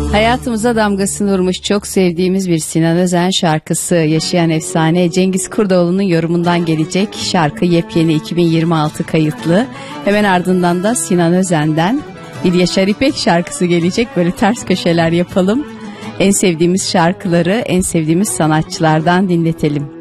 Hayatımıza damgasını vurmuş çok sevdiğimiz bir Sinan Özen şarkısı, yaşayan efsane Cengiz Kurdoğlu'nun yorumundan gelecek. Şarkı yepyeni 2026 kayıtlı. Hemen ardından da Sinan Özen'den bir Yaşar İpek şarkısı gelecek. Böyle ters köşeler yapalım. En sevdiğimiz şarkıları en sevdiğimiz sanatçılardan dinletelim.